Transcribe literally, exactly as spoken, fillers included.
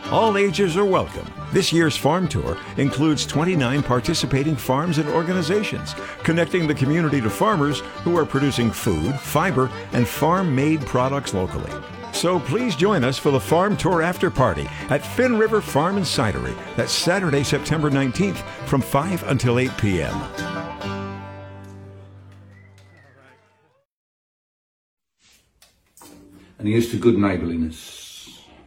All ages are welcome. This year's farm tour includes twenty-nine participating farms and organizations, connecting the community to farmers who are producing food, fiber, and farm-made products locally. So please join us for the Farm Tour After Party at Finn River Farm and Cidery. That's Saturday, September nineteenth from five until eight p.m. And here's to good neighbourliness.